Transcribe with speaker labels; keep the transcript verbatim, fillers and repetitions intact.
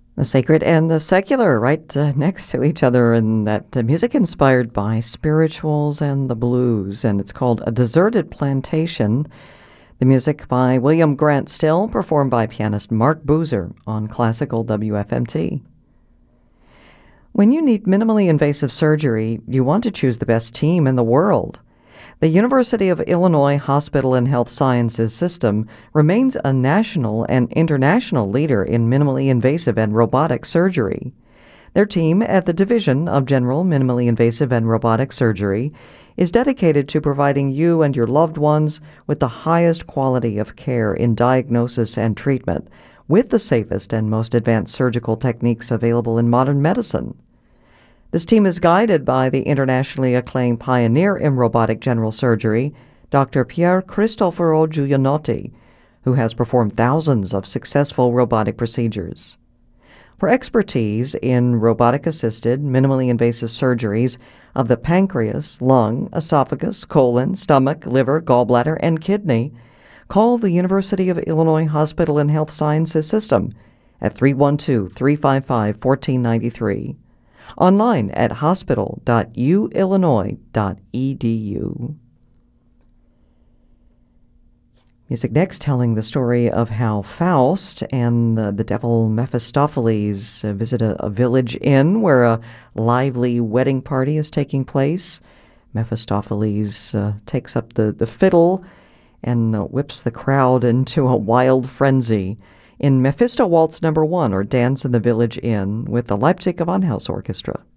Speaker 1: The sacred and the secular right uh, next to each other, and that uh, music inspired by spirituals and the blues, and it's called A Deserted Plantation. The music by William Grant Still, performed by pianist Mark Boozer on classical W F M T. When you need minimally invasive surgery, you want to choose the best team in the world. The University of Illinois Hospital and Health Sciences System remains a national and international leader in minimally invasive and robotic surgery. Their team at the Division of General Minimally Invasive and Robotic Surgery is dedicated to providing you and your loved ones with the highest quality of care in diagnosis and treatment, with the safest and most advanced surgical techniques available in modern medicine. This team is guided by the internationally acclaimed pioneer in robotic general surgery, Doctor Pier Cristoforo Giulianotti, who has performed thousands of successful robotic procedures. For expertise in robotic-assisted, minimally invasive surgeries of the pancreas, lung, esophagus, colon, stomach, liver, gallbladder, and kidney, call the University of Illinois Hospital and Health Sciences System at three one two, three five five, one four nine three. Online at hospital dot u illinois dot e d u. Music next, telling the story of how Faust and the, the devil Mephistopheles uh, visit a, a village inn where a lively wedding party is taking place. Mephistopheles uh, takes up the, the fiddle and uh, whips the crowd into a wild frenzy in Mephisto Waltz Number One, or Dance in the Village Inn, with the Leipzig Gewandhaus Orchestra.